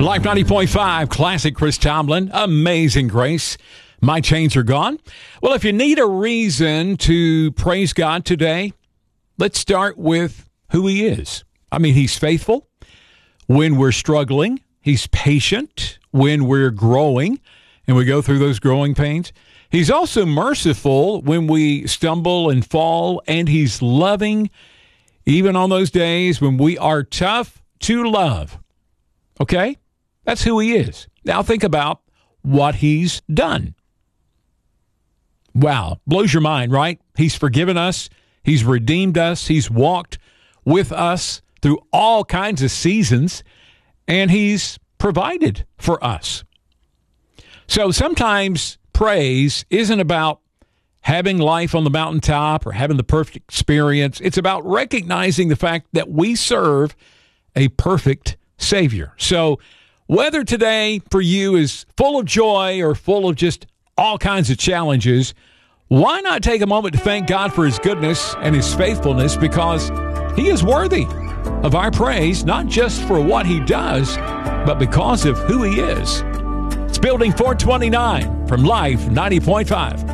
Life 90.5, classic Chris Tomlin, Amazing Grace. My chains are gone. Well, if you need a reason to praise God today, let's start with who he is. I mean, he's faithful when we're struggling. He's patient when we're growing and we go through those growing pains. He's also merciful when we stumble and fall, and he's loving even on those days when we are tough to love. Okay? That's who he is. Now think about what he's done. Wow. Blows your mind, right? He's forgiven us. He's redeemed us. He's walked with us through all kinds of seasons, and he's provided for us. So sometimes praise isn't about having life on the mountaintop or having the perfect experience. It's about recognizing the fact that we serve a perfect Savior. So whether today for you is full of joy or full of just all kinds of challenges, why not take a moment to thank God for his goodness and his faithfulness, because he is worthy of our praise, not just for what he does, but because of who he is. It's Building 429 from Life 90.5.